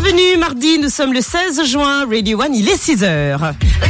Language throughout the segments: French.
Bienvenue, mardi, nous sommes le 16 juin, Radio One, il est 6h.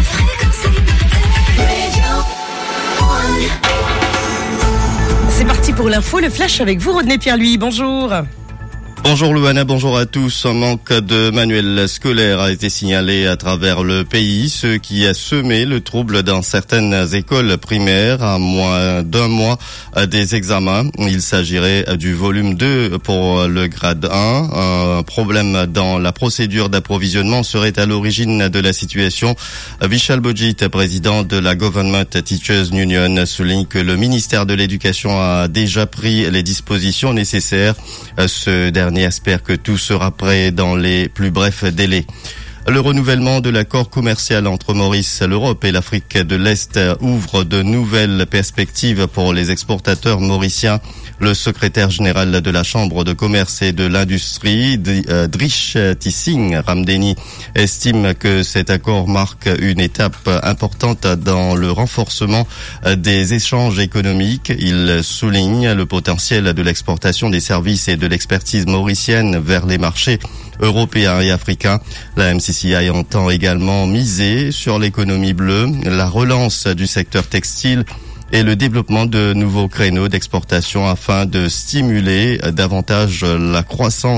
C'est parti pour l'info, le flash avec vous, Rodney Pierre-Louis, bonjour. Bonjour Louana, bonjour à tous. Un manque de manuels scolaires a été signalé à travers le pays, ce qui a semé le trouble dans certaines écoles primaires à moins d'un mois des examens. Il s'agirait du volume 2 pour le grade 1. Un problème dans la procédure d'approvisionnement serait à l'origine de la situation. Vishal Bojit, président de la Government Teachers Union, souligne que le ministère de l'Éducation a déjà pris les dispositions nécessaires. Ce dernier espère que tout sera prêt dans les plus brefs délais. Le renouvellement de l'accord commercial entre Maurice, l'Europe et l'Afrique de l'Est ouvre de nouvelles perspectives pour les exportateurs mauriciens. Le secrétaire général de la Chambre de commerce et de l'industrie, Drish Tissing Ramdeni, estime que cet accord marque une étape importante dans le renforcement des échanges économiques. Il souligne le potentiel de l'exportation des services et de l'expertise mauricienne vers les marchés européens et africains. La MCCI entend également miser sur l'économie bleue, la relance du secteur textile et le développement de nouveaux créneaux d'exportation afin de stimuler davantage la croissance